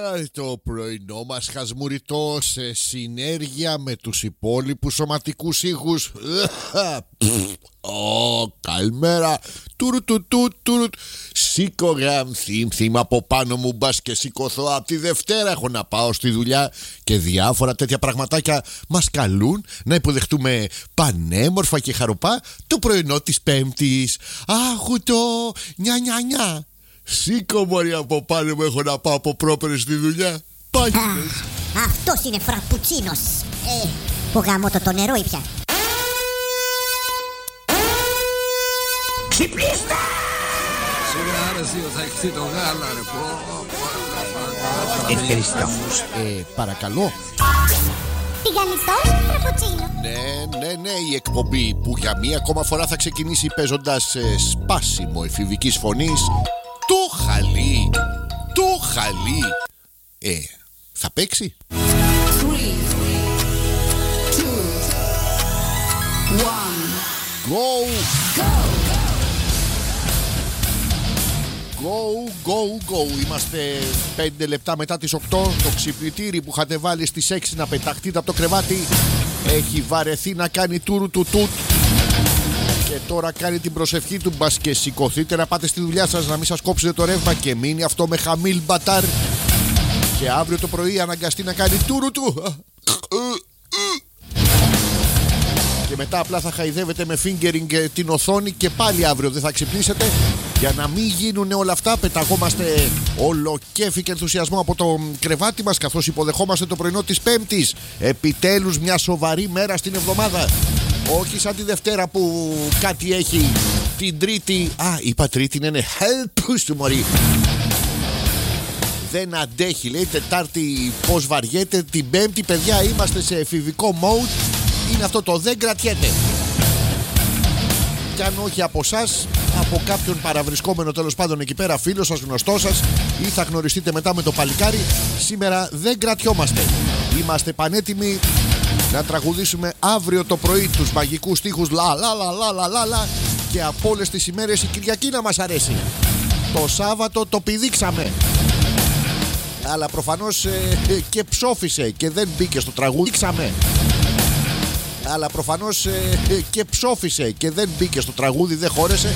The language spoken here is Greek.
Το πρωινό μας χασμουριτό σε συνέργεια με τους υπόλοιπους σωματικούς ήχους. Καλημέρα. Σήκω θύμα από πάνω μου, μπας και σηκωθώ. Από τη Δευτέρα έχω να πάω στη δουλειά και διάφορα τέτοια πραγματάκια μας καλούν να υποδεχτούμε πανέμορφα και χαροπά το πρωινό της Πέμπτης. Άχουτο, νιά νιά νιά. Σήκω μωρί από πάνω μου, έχω να πάω από πρόπερες στη δουλειά. Πάγινες. Αυτός είναι φραπουτσίνος. Που γάμω το νερό ήπια. Ξυπνήστε! Σιγά ρε Σίο, θα έχεις το γάλα ρε. Ευχαριστώ. Παρακαλώ. Τηγανιτός φραπουτσίνο. Ναι, η εκπομπή που για μία ακόμα φορά θα ξεκινήσει παίζοντας σπάσιμο εφηβικής φωνής. Το χαλί. Θα παίξει. 3, 2, 1. Go. Είμαστε 5 λεπτά μετά τις 8. Το ξυπνητήρι που είχατε βάλει στις 6 να πεταχτείτε από το κρεβάτι έχει βαρεθεί να κάνει τουρου του τουτ. Και τώρα κάνει την προσευχή του, μπας και σηκωθείτε να πάτε στη δουλειά σας, να μην σας κόψετε το ρεύμα και μείνει αυτό με χαμήλ μπατάρ. Και αύριο το πρωί αναγκαστεί να κάνει τουρου του. Και μετά απλά θα χαϊδεύετε με fingering την οθόνη και πάλι αύριο δεν θα ξυπνήσετε. Για να μην γίνουν όλα αυτά, πεταγόμαστε όλο κέφι και ενθουσιασμό από το κρεβάτι μας καθώς υποδεχόμαστε το πρωινό της Πέμπτης. Επιτέλους μια σοβαρή μέρα στην εβδομάδα. Όχι σαν τη Δευτέρα που κάτι έχει. Την Τρίτη. Είπα Τρίτη, ναι. Help του μωρί. Δεν αντέχει, λέει. Τετάρτη πως βαριέται. Την Πέμπτη, παιδιά, είμαστε σε εφηβικό mode. Είναι αυτό το δεν κρατιέται. Κι αν όχι από εσάς, από κάποιον παραβρισκόμενο τέλος πάντων εκεί πέρα, φίλο σας, γνωστό σας, ή θα γνωριστείτε μετά με το παλικάρι, σήμερα δεν κρατιόμαστε. Είμαστε πανέτοιμοι να τραγουδήσουμε αύριο το πρωί τους μαγικούς στίχους λα και από όλες τις ημέρες η Κυριακή να μας αρέσει. Το Σάββατο το πηδήξαμε. Αλλά προφανώς και ψόφισε και δεν μπήκε στο τραγούδι. Αλλά προφανώς και ψόφισε και δεν μπήκε στο τραγούδι, δεν χώρεσε.